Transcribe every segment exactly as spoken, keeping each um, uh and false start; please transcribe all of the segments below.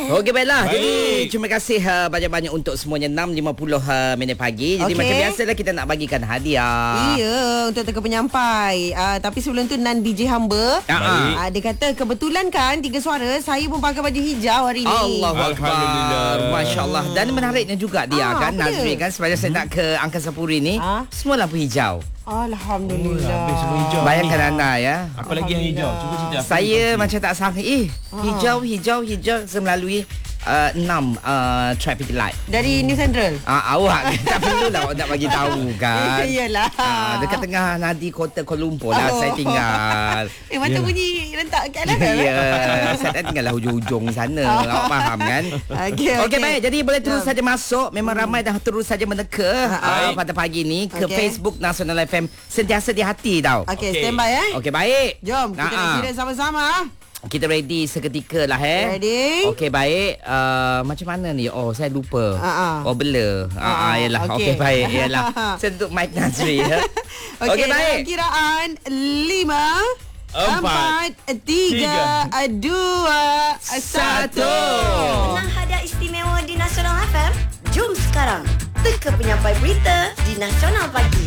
Okey, baiklah. Baik. Jadi terima kasih uh, banyak-banyak untuk semuanya. enam lima puluh uh, minit pagi. Jadi Okey. macam biasalah kita nak bagikan hadiah. Ya, untuk teka penyampai. Uh, tapi sebelum tu Nan D J Hamba. Baik. Uh, dia kata kebetulan kan tiga suara saya pun pakai baju hijau hari ni. Allah Alhamdulillah. Masya Allah. Dan menariknya juga dia Ah, kan apa Nazri dia? kan. Sepanjang saya nak ke Angkasa Puri ni, Ah. semua lampu hijau. Alhamdulillah. Oh, habis semua hijau. Bayangkan anda ya. Apa lagi yang hijau? Cuba cerita. apa Saya yang macam tak sangka. Eh, hijau, hijau, hijau. Saya melalui uh, enam uh, traffic light. Dari New Central. Ah, awak tak perlu lah awak nak bagi tahu kan. Iyalah. Ah, dekat tengah nadi kota Kuala Lumpur lah Oh. saya tinggal. Eh, macam bunyi rentak kat lah. Ya, saya tak tinggal lah hujung-hujung sana. Awak faham kan? Okey, Okey, okey. baik. Jadi boleh terus Jom. saja masuk. Memang ramai dah terus saja meneka uh, pada pagi ni ke Okey. Facebook Nasional F M. Sentiasa di hati tau. Okey, Okey. stand by eh. Okey, baik. Jom, kita Ah, nak ah. kira sama-sama. Kita ready seketika lah eh. Ready? Okey, baik. Uh, macam mana ni? Oh, saya lupa. Ah, ah. Oh, blur. Ah, ah, Ah, yalah. okey. Okey, baik. Yalah. Saya tutup mic Nazri ya. Okey, Okey, baik. dalam kiraan lima, Empat, tiga, dua, Satu. satu. Senang hadiah istimewa di Nasional F M? Jom sekarang teka penyampai berita di Nasional Pagi.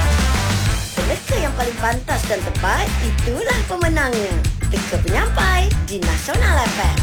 Peneka yang paling pantas dan tepat, itulah pemenangnya. Teka penyampai di Nasional F M.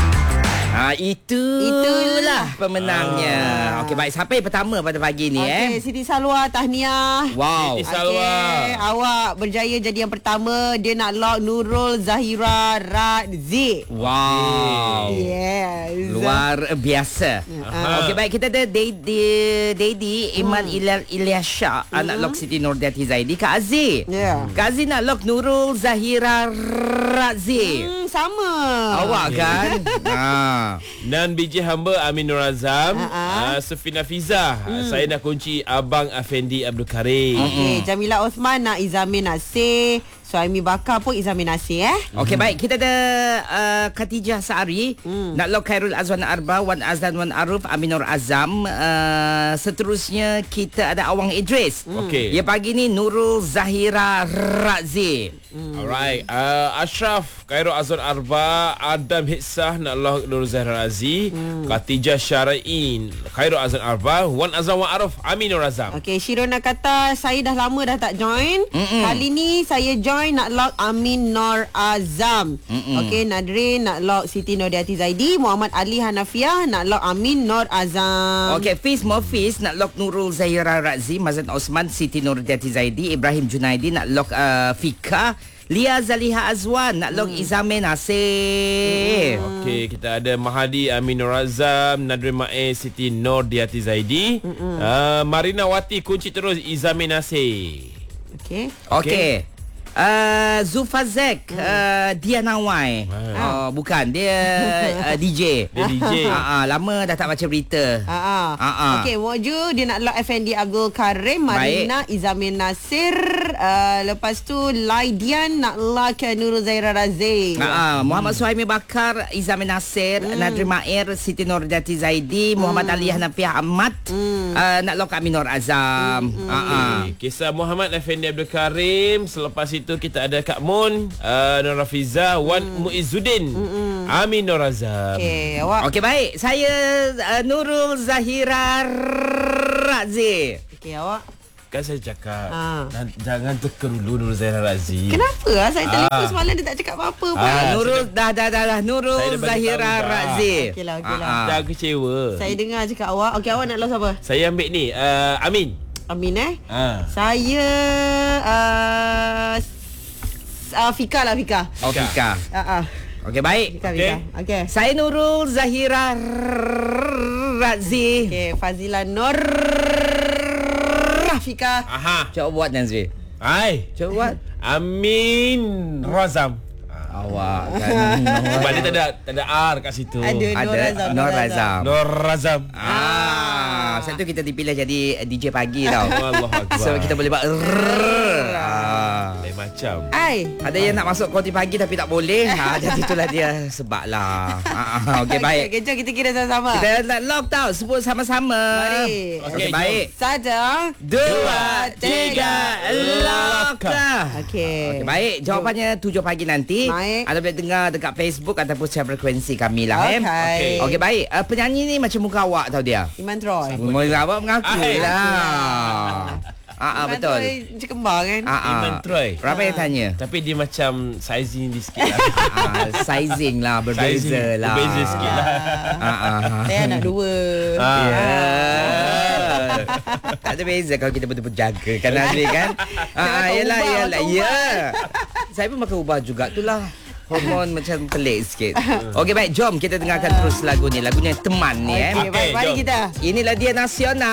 Ah, itu Itulah. pemenangnya. Ah. Okey, baik. Siapa yang pertama pada pagi ni eh? Okey, Siti Salwa, tahniah. Wow. Siti Salwa. Okey, awak berjaya jadi yang pertama. Dia nak lock Nurul Zahira Radzi. Wow. Yes. Luar biasa. Aha. Okey, baik. Kita ada Dedi, Dedi Iman Ilal Ilyasha, anak lock Siti Nurdiati Zaidi. Kak Aziz. Ya. Kak Aziz nak lock Nurul Zahira Radzi. Hmm, sama. Awak kan? Ha. Nan B J Hamba Amin Nur Azam, Ha-ha. uh, Sufina Fiza. Hmm. Saya nak kunci Abang Afendi Abdul Karim. Okey, Jamila Osman nak Izamin Nasir. Suhaimi Bakar pun Izamin Nasir eh. Okey, baik. Kita ada uh, Khatijah Sa'ari. Hmm. Nak lock Khairul Azwan Arba, Wan Azlan Wan Aruf, Aminur Azam. Uh, seterusnya kita ada Awang Idris. Okey. Ya, pagi ni Nurul Zahira Radzi. Hmm. Alright. Uh, Ashraf Khairul Azwan Arba, Adam Hitsah nak lock Nur Zahra Razi, hmm. Khatijah Syara'in Khairul Azwan Arba, Wan Azam Wan Arif, Amin Nur Azam. Okey, Shirona kata saya dah lama dah tak join. Mm-mm. Kali ni saya join nak lock Amin Nur Azam. Okey, Nadrin nak lock Siti Nurdiati Zaidi, Muhammad Ali Hanafiah nak lock Amin Nur Azam. Okey, Fiz Mofis nak lock Nurul Zahira Radzi, Mazan Osman, Siti Nurdiati Zaidi, Ibrahim Junaidi nak lock uh, Fika, Lia Zaliha Azwan nak lock hmm. Izamin Nasir. Hmm. Okey, kita ada Mahadi Amin Nur Azam, Nadrin Mae, Siti Nurdiati Zaidi, uh, Marina Wati kunci terus Izamin Nasir. Okey. Okey. Uh, Zulfazek uh, Dia Nawai. Ah. Oh, bukan, dia uh, D J. Dia D J. Ah, ah, lama dah tak baca berita. Ha ah. Ah, ah. Okey, Moju dia nak lock F N D Abdul Karim, Marina Izamin Nasir, uh, lepas tu Laidian nak lock Nurul Zahira Razi. Ah, ah. Muhammad Suhaimi Bakar, Izamin Nasir, hmm. Nadri Mair, Siti Nurdiati Zaidi, Muhammad Ali Hanafiah Ahmad, hmm. uh, nak lock Aminur Azam. Hmm. Ah, ah. Okay. Kisah Muhammad Effendi Abdul Karim. Selepas itu kita ada Kak Mun, uh, Nur Rafiza, Wan mm. Muizzuddin, mm-mm. Amin Nur Azam. Okey, awak. Okey, baik. Saya uh, Nurul Zahira Radzi. Okey, awak. Kan saya cakap Ah. dan, jangan teka dulu Nur Zahra Razi. Kenapa ah? Saya telefon Ah. semalam dia tak cakap apa-apa pun. Ah. Nurul saya- dah dah dah, dah. Saya Nurul dah bagi Zahira tahu dah. Radzi. Okeylah, okeylah. Ah, ah. Jangan kecewa. Saya dengar cakap awak. Okey, awak nak lock siapa? Saya ambil ni uh, Amin. Amin eh. Ah. Saya uh, uh, Fika lah Fika. Oh, Fika. Ah ah. Okey, baik. Fika Okey. Fika. Okey. Saya Nurul Zahira Radzi. Okey, Fazila Nur Fika. Aha. Cuba buat Nazri. Hai. Cuba buat. Amin Razam. Awak kan. Sebab dia tak ada tak ada R kat situ. Ada Nur Ada Razam. Nur Razam. Nur Razam. Ah, satu kita dipilih jadi D J pagi tau. Allahu Akbar. So kita boleh buat. Ah. macam. Ai. Ada yang nak masuk konti pagi tapi tak boleh. Ha, jadi itulah dia sebablah. Ha, ha, okey baik. Okey, jom kita kira sama-sama. Kita nak lock tau, sebut sama-sama. Mari. Okey, Okey, baik. Satu. Dua, tiga, lock. Okey. Okey, baik. Jawapannya tujuh pagi nanti. Baik. Anda boleh dengar dekat Facebook ataupun share frekuensi kami lah. Okey. Eh. Okey, baik. Uh, penyanyi ni macam muka awak tau dia. Iman Troy. Muka awak mengaku Ai. lah. Ah, ah, Iman betul. Troy macam kembar kan? Ah, ah. Iman Troy. Ramai yang tanya. Tapi dia macam sizing dia sikit lah. Ah, sizing lah, berbeza Sizing, lah. berbeza sikit lah. Ah, ah. Saya anak dua. Ah. Ya. Tak ada beza kalau kita betul-betul jaga kan Azri kan. Ah, Jangan kau yalah ubah, yalah kau ya. ubah. Saya pun makan ubah juga tu lah. Hormon macam pelik sikit. Okey baik, jom kita dengarkan terus lagu ni. Lagunya Teman ni eh. Okey, baik, Okey, mari jom. kita. Inilah dia nasional.